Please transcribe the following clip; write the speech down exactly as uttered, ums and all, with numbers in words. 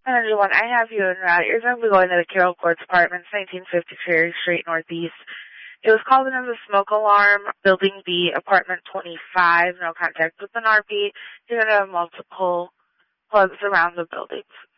one, I have you en route. You're going to be going to the Carroll Courts Apartments, nineteen fifty Cherry Street Northeast. It was called in as a smoke alarm, Building B, Apartment twenty-five, no contact with an R P. You're going to have multiple plugs around the buildings.